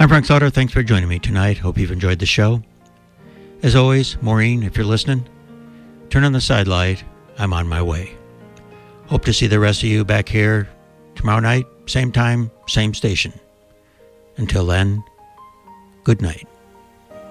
I'm Frank Slaughter. Thanks for joining me tonight. Hope you've enjoyed the show. As always, Maureen, if you're listening, turn on the side light. I'm on my way. Hope to see the rest of you back here tomorrow night, same time, same station. Until then, good night.